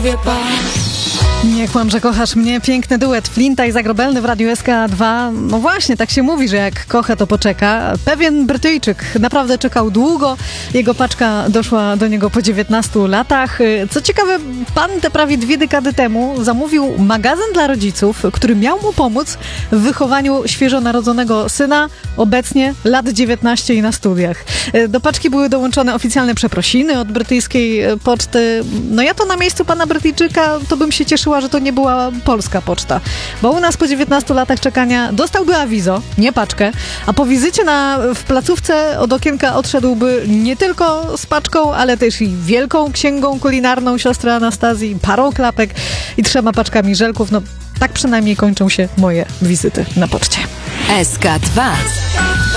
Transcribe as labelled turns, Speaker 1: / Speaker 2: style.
Speaker 1: głowie pas.
Speaker 2: Nie kłam, że kochasz mnie. Piękny duet Flinta i Zagrobelny w Radiu SK2. No właśnie, tak się mówi, że jak kocha, to poczeka. Pewien Brytyjczyk naprawdę czekał długo. Jego paczka doszła do niego po 19 latach. Co ciekawe, pan te prawie 2 dekady temu zamówił magazyn dla rodziców, który miał mu pomóc w wychowaniu świeżo narodzonego syna, obecnie lat 19 i na studiach. Do paczki były dołączone oficjalne przeprosiny od brytyjskiej poczty. No ja to na miejscu pana Brytyjczyka to bym się cieszyła, że to nie była polska poczta. Bo u nas po 19 latach czekania dostałby awizo, nie paczkę, a po wizycie w placówce od okienka odszedłby nie tylko z paczką, ale też i wielką księgą kulinarną siostry Anastazji, parą klapek i 3 paczkami żelków. No tak przynajmniej kończą się moje wizyty na poczcie.
Speaker 3: SK2.